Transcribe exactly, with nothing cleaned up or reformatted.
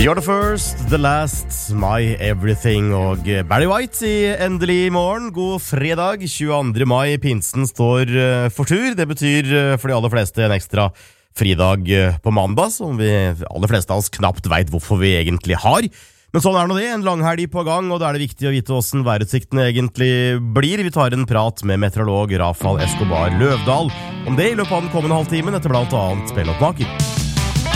You're the first, the last, my everything og Barry White i Endelig morgen. God fredag, tjueandre mai, pinsen står for tur. Det betyr for de aller fleste en ekstra fridag på mandag, som vi aller fleste av oss knapt vet hvorfor vi egentlig har. Men sånn er nå det, en langhelg på gang, og da er det viktig å vite hvordan værutsiktene egentlig blir. Vi tar en prat med meteorolog Rafael Escobar Løvdahl om det i løpet av den kommende halvtimen, etter blant annet Spelloppmaker.